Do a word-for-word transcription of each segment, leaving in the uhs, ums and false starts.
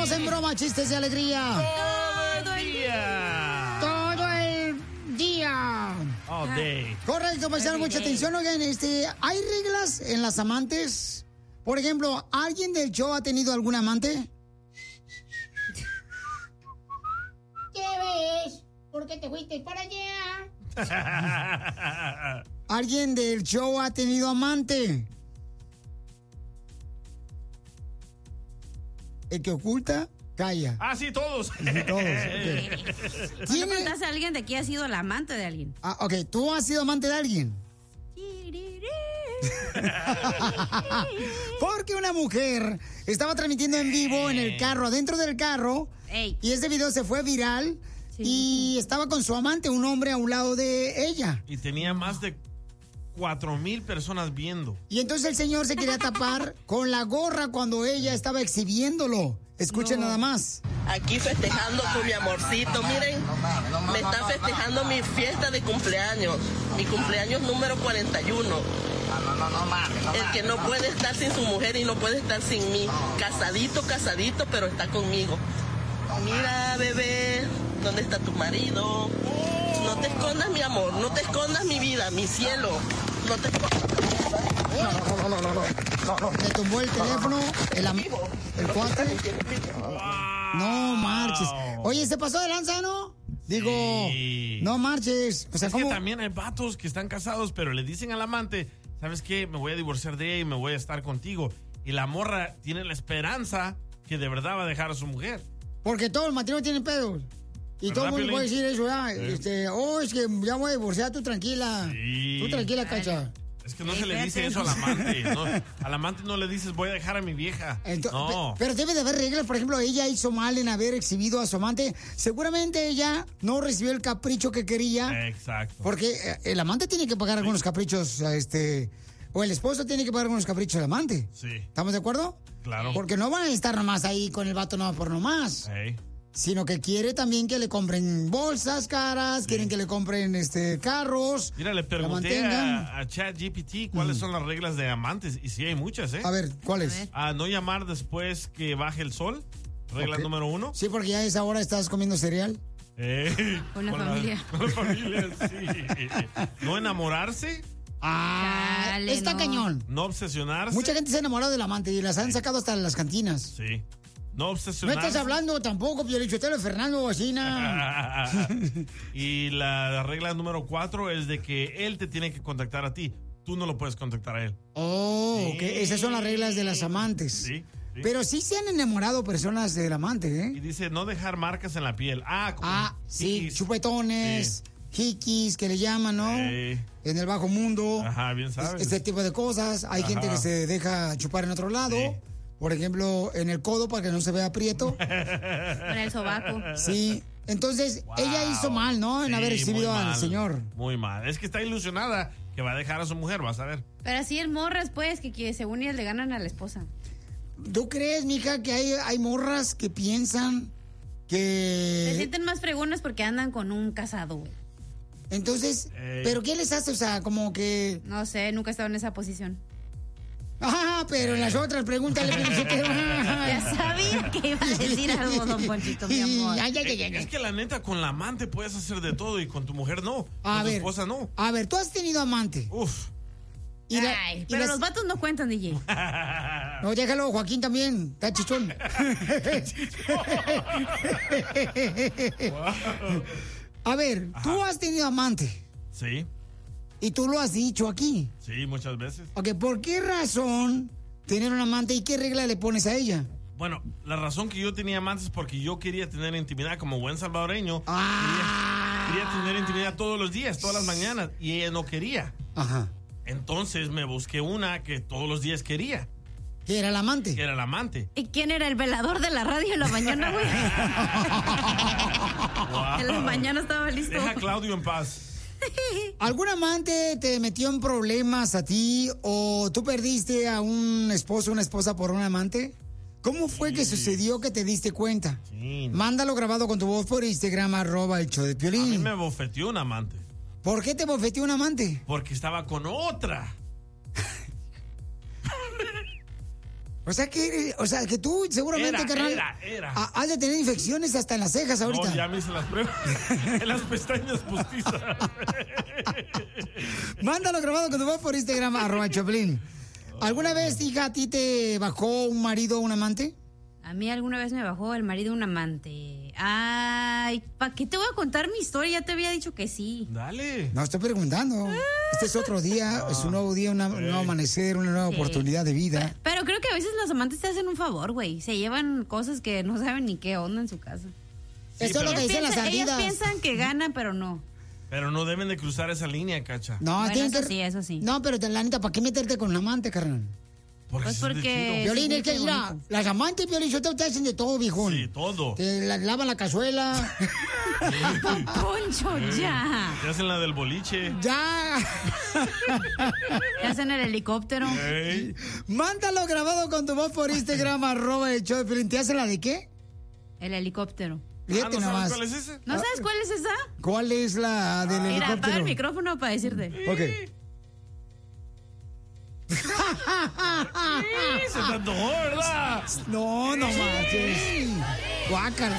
Estamos en broma, chistes de alegría. Todo el día. Todo el día. All day. Correcto, paisano, mucha atención. Oigan, este, ¿hay reglas en las amantes? Por ejemplo, ¿alguien del show ha tenido algún amante? ¿Qué ves? ¿Por qué te fuiste para allá? ¿Alguien del show ha tenido amante? El que oculta, calla. Ah, sí, todos. Sí, todos. Okay. ¿Cuándo preguntaste a alguien de quién ha sido el amante de alguien? Ah, ok, ¿tú has sido amante de alguien? Porque una mujer estaba transmitiendo en vivo en el carro, adentro del carro, Ey. y ese video se fue viral, sí. Y estaba con su amante, un hombre a un lado de ella. Y tenía más de cuatro mil personas viendo. Y entonces el señor se quería tapar con la gorra cuando ella estaba exhibiéndolo. Escuchen no. nada más. Aquí festejando con mi amorcito, miren, me está festejando mi fiesta de cumpleaños, mi cumpleaños número cuarenta y uno. El que no puede estar sin su mujer y no puede estar sin mí. Casadito, casadito, pero está conmigo. Mira, bebé, ¿dónde está tu marido? No te escondas, mi amor, no te escondas, mi vida, mi cielo. No te escondas. No, no, no, no, no, no. Le tumbó el teléfono, el, am- el cuate. No marches. Oye, ¿se pasó de lanza, no? Digo, sí. No marches. O sea, es ¿cómo? Que también hay vatos que están casados, pero le dicen al amante, ¿sabes qué? Me voy a divorciar de ella y me voy a estar contigo. Y la morra tiene la esperanza que de verdad va a dejar a su mujer. Porque todo el matrimonio tiene pedos. Y todo el mundo puede decir eso, ya. Sí. Este, oh, es que ya voy a divorciar, tú tranquila. Sí. Tú tranquila, Cacha. Es que no se le dice eso al amante. No, al amante no le dices, voy a dejar a mi vieja. Entonces, no. Pero debe de haber reglas. Por ejemplo, ella hizo mal en haber exhibido a su amante. Seguramente ella no recibió el capricho que quería. Exacto. Porque el amante tiene que pagar sí. algunos caprichos, este... O el esposo tiene que pagar algunos caprichos al amante. Sí. ¿Estamos de acuerdo? Claro. Porque no van a estar nomás ahí con el vato no por nomás. Hey. Sino que quiere también que le compren bolsas caras, sí. Quieren que le compren este carros. Mira, le pregunté a, a ChatGPT cuáles mm. son las reglas de amantes, y sí hay muchas, ¿eh? A ver, ¿cuáles? A no llamar después que baje el sol, regla okay. número uno. Sí, porque ya a esa hora estás comiendo cereal. Eh, con la con familia. La, con la familia, sí. No enamorarse. Ah, Dale, está no. cañón. No obsesionarse. Mucha gente se ha enamorado del amante y las han sí. sacado hasta las cantinas. Sí. No obsesionarse. No estás hablando tampoco, Piolichotelo, Fernando Bocina. Y la, la regla número cuatro es de que él te tiene que contactar a ti. Tú no lo puedes contactar a él. Oh, sí. Okay. Esas son las reglas de las amantes. Sí. Sí. Pero sí se han enamorado personas del amante, ¿eh? Y dice no dejar marcas en la piel. Ah, como ah sí, chupetones, sí. hikis, que le llaman, ¿no? Sí. En el bajo mundo. Ajá, bien sabes. Este tipo de cosas. Hay Ajá. gente que se deja chupar en otro lado. Sí. Por ejemplo, en el codo para que no se vea aprieto. En el sobaco. Sí. Entonces, wow. ella hizo mal, ¿no? En sí, haber exhibido al señor. Muy mal. Es que está ilusionada que va a dejar a su mujer, vas a ver. Pero así es morras, pues, que, que según ellas le ganan a la esposa. ¿Tú crees, mija, que hay, hay morras que piensan que... Se sienten más fregonas porque andan con un casado, güey. Entonces, Ey. ¿pero qué les hace? O sea, como que... No sé, nunca he estado en esa posición. Ah, pero en las otras pregúntale. Ya sabía que iba a decir algo, don Ponchito, mi amor. Ay, ay, ay, ay. Es que la neta, con la amante puedes hacer de todo y con tu mujer no. A con ver, tu esposa no. A ver, tú has tenido amante. Uf. Y la, Ay, y pero las... los vatos no cuentan, D J. No, déjalo, Joaquín también. Está chichón. Wow. A ver, Ajá. tú has tenido amante. Sí. Y tú lo has dicho aquí. Sí, muchas veces. Ok, ¿por qué razón tener un amante y qué regla le pones a ella? Bueno, la razón que yo tenía amantes es porque yo quería tener intimidad como buen salvadoreño. Ah. Quería, quería tener intimidad todos los días, todas las mañanas. Y ella no quería. Ajá. Entonces me busqué una que todos los días quería. ¿Que era el amante? Que era el amante. ¿Y quién era el velador de la radio en la mañana, güey? Wow. En la mañana estaba listo. Deja a Claudio en paz. ¿Algún amante te metió en problemas a ti o tú perdiste a un esposo o una esposa por un amante? ¿Cómo fue sí. que sucedió que te diste cuenta? Sí. Mándalo grabado con tu voz por Instagram, arroba el show de Piolín. A mí me bofeteó un amante. ¿Por qué te bofeteó un amante? Porque estaba con otra. O sea que, o sea que tú seguramente, Era, carnal, era, era. ha- has de tener infecciones hasta en las cejas ahorita. No, ya me hice las pruebas. En las pestañas postizas. Mándalo grabado con tu voz por Instagram, arroba Choplin. ¿Alguna vez, hija, a ti te bajó un marido o un amante? A mí alguna vez me bajó el marido de un amante. Ay, ¿para qué te voy a contar mi historia? Ya te había dicho que sí. Dale. No, estoy preguntando. Este es otro día, es un nuevo día, una- un nuevo amanecer, una nueva Sí. oportunidad de vida. Pero creo que a veces los amantes te hacen un favor, güey. Se llevan cosas que no saben ni qué onda en su casa. Eso es lo que dicen las Piensan- ellas ardidas. piensan que ganan, pero no. Pero no deben de cruzar esa línea, Cacha. No, Bueno, tienen eso que... sí, eso sí. No, pero te- la neta, ¿para qué meterte con un amante, carnal? Porque Pues sí es de porque- chido. Violín, sí, es que, qué mira, bonito. las amantes, Violín, yo te, te hacen de todo, viejón. Sí, todo. Te la- lavan la cazuela. Poncho, ya. Te hacen la del boliche. Ya. Te hacen el helicóptero. Ey. Mándalo grabado con tu voz por Instagram, arroba el show de Piolín. ¿Te hace la de qué? El helicóptero. Ah, Fíjate ¿no sabes nomás. cuál es ese? ¿No sabes cuál es esa? ¿Cuál es la del Mira, apaga helicóptero? el micrófono para decirte. Ok. Sí, se te antojó, ¿verdad? No, no manches. Guácala.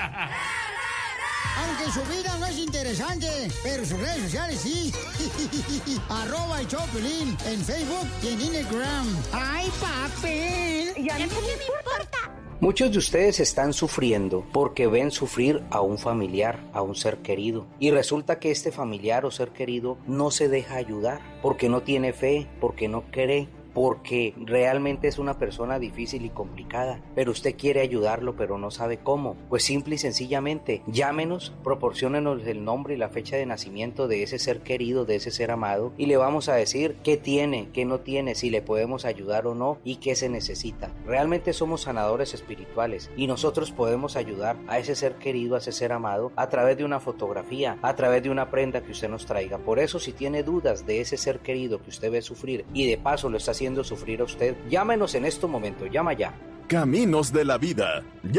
Aunque su vida no es interesante, pero sus redes sociales sí. Arroba el show de Piolín en Facebook y en Instagram. ¡Ay, papel! ¿Y a mí qué me importa? Muchos de ustedes están sufriendo porque ven sufrir a un familiar, a un ser querido. Y resulta que este familiar o ser querido no se deja ayudar porque no tiene fe, porque no cree, porque realmente es una persona difícil y complicada, pero usted quiere ayudarlo pero no sabe cómo. Pues simple y sencillamente llámenos, proporciónenos el nombre y la fecha de nacimiento de ese ser querido, de ese ser amado, y le vamos a decir qué tiene, qué no tiene, si le podemos ayudar o no y qué se necesita. Realmente somos sanadores espirituales y nosotros podemos ayudar a ese ser querido, a ese ser amado, a través de una fotografía, a través de una prenda que usted nos traiga. Por eso, si tiene dudas de ese ser querido que usted ve sufrir y de paso lo está haciendo sufrir a usted, llámenos en este momento, llama ya. Caminos de la vida.